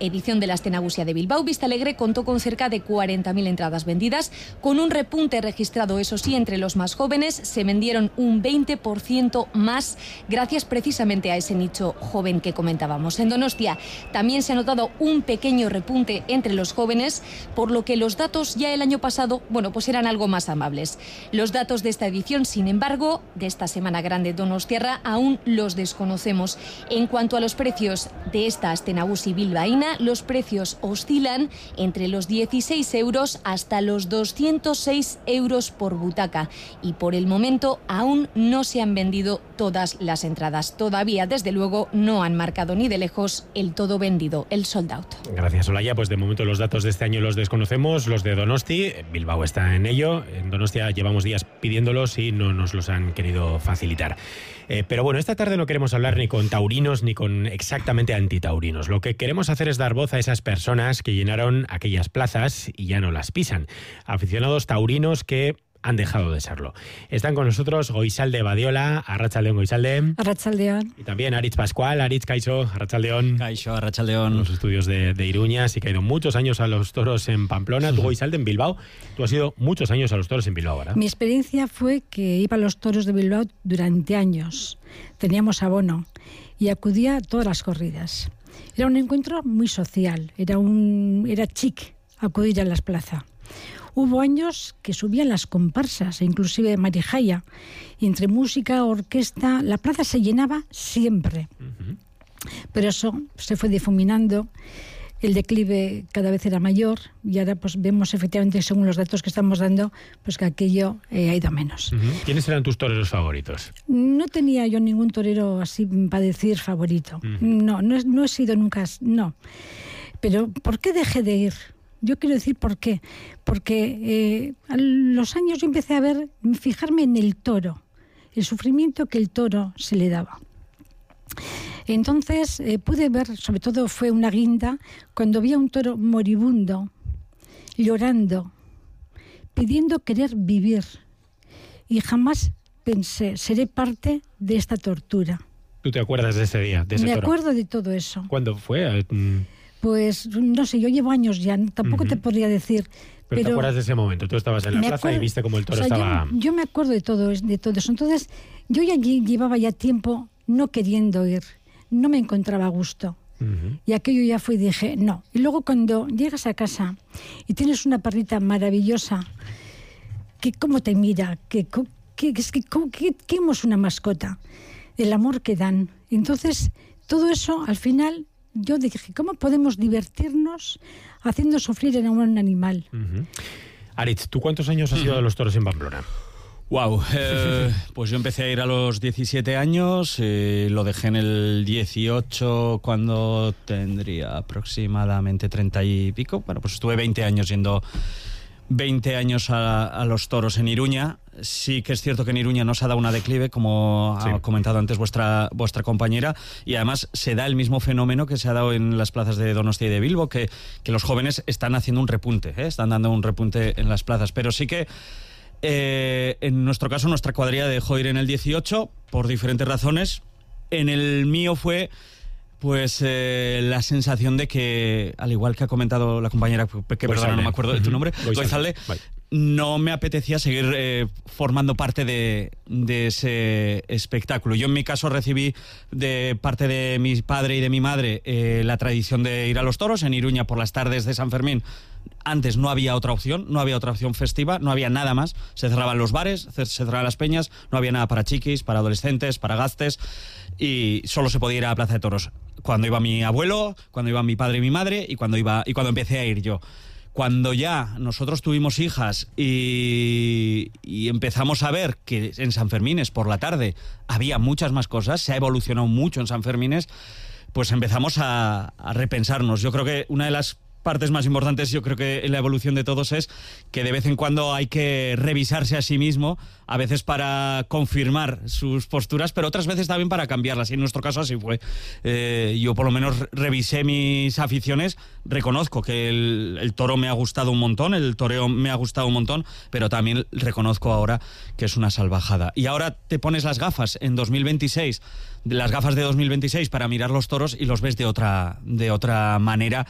edición de la Astenagusia de Bilbao, Vistalegre contó con cerca de 40.000 entradas vendidas, con un repunte registrado, eso sí, entre los más jóvenes. Se vendieron un 20% más, gracias precisamente a ese nicho joven que comentábamos. En Donostia también se ha notado un pequeño repunte entre los jóvenes, por lo que los datos ya el año pasado, pues eran algo más amables. Los datos de esta edición, sin embargo, de esta Semana Grande Donostiarra, aún los desconocemos. En cuanto a los precios de esta Astenagusi bilbaína, los precios oscilan entre los 16 euros hasta los 206 euros por butaca. Y por el momento aún no se han vendido todas las entradas. Todavía, desde luego, no han marcado ni de lejos el todo vendido, el sold out. Gracias, Olaya. Pues de momento los datos de este año los desconocemos, los de Donosti. Bilbao está en ello. En Donostia llevamos días pidiéndolos y no nos los han querido facilitar. Pero bueno, esta tarde no queremos hablar ni con taurinos ni con exactamente antitaurinos. Lo que queremos hacer es dar voz a esas personas que llenaron aquellas plazas y ya no las pisan. Aficionados taurinos que han dejado de serlo. Están con nosotros Goizalde Badiola, Arratsaldeon Goizalde. Arratsaldeon. Y también Aritz Pascual, Aritz Kaixo, Arratsaldeon. Kaixo, Arratsaldeon. Los estudios de Iruña, sí que ha ido muchos años a los toros en Pamplona. Tú, Goizalde, en Bilbao. Tú has ido muchos años a los toros en Bilbao, ¿verdad? Mi experiencia fue que iba a los toros de Bilbao durante años. Teníamos abono y acudía a todas las corridas. Era un encuentro muy social, era chic acudir a las plazas. Hubo años que subían las comparsas, inclusive Marijaya, y entre música, orquesta, la plaza se llenaba siempre. Uh-huh. Pero eso se fue difuminando, el declive cada vez era mayor y ahora pues vemos efectivamente, según los datos que estamos dando, pues que aquello ha ido a menos. Uh-huh. ¿Quiénes eran tus toreros favoritos? No tenía yo ningún torero así para decir favorito. Uh-huh. No he sido nunca, no. Pero ¿por qué dejé de ir? Yo quiero decir por qué. Porque a los años yo empecé a fijarme en el toro, el sufrimiento que el toro se le daba. Entonces pude ver, sobre todo fue una guinda, cuando vi a un toro moribundo, llorando, pidiendo querer vivir. Y jamás pensé, seré parte de esta tortura. ¿Tú te acuerdas de ese día, de ese toro? Me acuerdo de todo eso. ¿Cuándo fue? Pues no sé, yo llevo años ya, tampoco te podría decir. Pero ¿te acuerdas de ese momento? Tú estabas en la plaza y viste cómo el toro estaba... Yo me acuerdo de todo eso. Entonces, yo ya llevaba ya tiempo no queriendo ir, no me encontraba a gusto. Uh-huh. Y aquello ya fue y dije, no. Y luego cuando llegas a casa y tienes una perrita maravillosa, que cómo te mira, que hemos una mascota, el amor que dan. Entonces, todo eso al final... Yo dije, ¿cómo podemos divertirnos haciendo sufrir a un animal? Uh-huh. Aritz, ¿tú cuántos años has ido a los toros en Pamplona? Wow, pues yo empecé a ir a los 17 años, lo dejé en el 18 cuando tendría aproximadamente 30 y pico. Bueno, pues estuve 20 años yendo 20 años a los toros en Iruña. Sí que es cierto que en Iruña no se ha dado una declive, como ha comentado antes vuestra compañera, y además se da el mismo fenómeno que se ha dado en las plazas de Donostia y de Bilbo, que los jóvenes están haciendo un repunte, están dando un repunte en las plazas. Pero sí que en nuestro caso, nuestra cuadrilla dejó ir en el 18 por diferentes razones. En el mío fue... Pues la sensación de que, al igual que ha comentado la compañera, que perdona, no me acuerdo de tu nombre, Goizalde, no me apetecía seguir formando parte de ese espectáculo. Yo en mi caso recibí de parte de mi padre y de mi madre la tradición de ir a los toros en Iruña por las tardes de San Fermín. Antes no había otra opción, no había otra opción festiva, no había nada más. Se cerraban los bares, se cerraban las peñas, no había nada para chiquis, para adolescentes, para gaztes, y solo se podía ir a la Plaza de Toros cuando iba mi abuelo, cuando iba mi padre y mi madre y cuando empecé a ir yo. Cuando ya nosotros tuvimos hijas y empezamos a ver que en San Fermines por la tarde había muchas más cosas, se ha evolucionado mucho en San Fermines, pues empezamos a repensarnos. Yo creo que una de las partes más importantes, yo creo que en la evolución de todos, es que de vez en cuando hay que revisarse a sí mismo, a veces para confirmar sus posturas, pero otras veces también para cambiarlas, y en nuestro caso así fue. Yo por lo menos revisé mis aficiones, reconozco que el toro me ha gustado un montón, el toreo me ha gustado un montón, pero también reconozco ahora que es una salvajada. Y ahora te pones las gafas en 2026, las gafas de 2026 para mirar los toros y los ves de otra manera